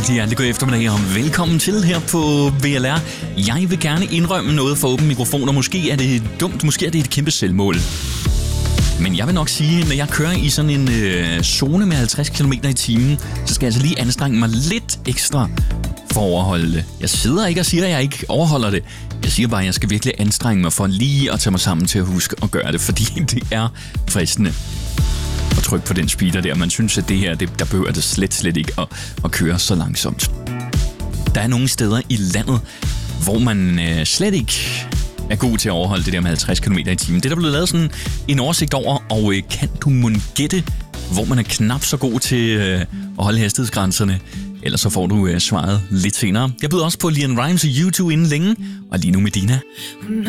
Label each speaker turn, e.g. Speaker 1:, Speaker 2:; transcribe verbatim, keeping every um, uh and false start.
Speaker 1: rigtig hjertelig god eftermiddag og velkommen til her på V L R. Jeg vil gerne indrømme noget for åben mikrofon, og måske er det dumt, måske er det et kæmpe selvmål. Men jeg vil nok sige, når jeg kører i sådan en øh, zone med halvtreds kilometer i timen, så skal jeg altså lige anstrenge mig lidt ekstra for at overholde det. Jeg sidder ikke og siger, at jeg ikke overholder det. Jeg siger bare, at jeg skal virkelig anstrenge mig for lige at tage mig sammen til at huske at gøre det, fordi det er fristende at trykke på den speeder der. Man synes, at det her, det, der behøver det slet, slet ikke at, at køre så langsomt. Der er nogle steder i landet, hvor man øh, slet ikke er god til at overholde det der med halvtreds kilometer i timen. Det er der blevet lavet sådan en oversigt over, og øh, kan du mon gætte, hvor man er knap så god til øh, at holde hastighedsgrænserne? Ellers så får du øh, svaret lidt senere. Jeg byder også på Leon Rimes og U to inden længe, og lige nu Medina.